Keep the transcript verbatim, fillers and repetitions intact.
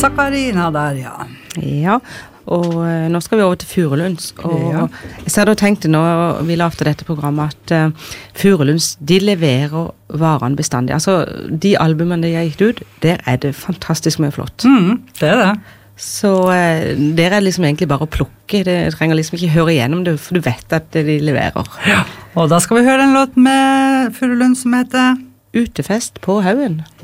Sakarina der, ja. Ja, og eh, nå skal vi over til Furulunds, og Ja. jeg ser du tenkte når vi lavte dette programmet at uh, Furulunds, de leverer varene bestandig. Altså, de albumene de har gitt ut, der er det fantastisk mye flott. Mm, det er det. Så eh, der er liksom egentlig bare å plukke, det trenger liksom ikke høre igjennom det, for du vet at de leverer. Ja. Og da skal vi høre en låt med Furulund som heter Utefest på Haugen.